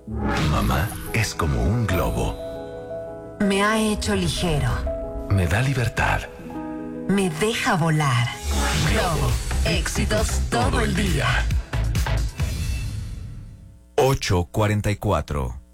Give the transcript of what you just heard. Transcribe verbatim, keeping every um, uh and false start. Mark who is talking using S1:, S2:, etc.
S1: Mamá es como un globo.
S2: Me ha hecho ligero.
S1: Me da libertad.
S2: Me deja volar. Globo. Éxitos todo el día.
S3: ocho cuarenta y cuatro.